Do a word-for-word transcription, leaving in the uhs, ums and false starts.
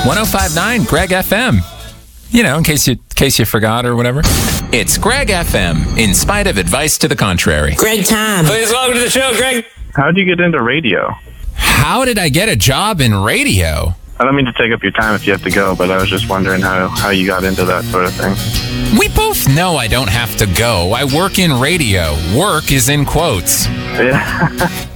one oh five point nine Greg F M. You know, in case you in case you forgot or whatever. It's Greg F M, in spite of advice to the contrary. Greg time. Please welcome to the show, Greg. How did you get into radio? How did I get a job in radio? I don't mean to take up your time if you have to go, but I was just wondering how, how you got into that sort of thing. We both know I don't have to go. I work in radio. Work is in quotes. Yeah.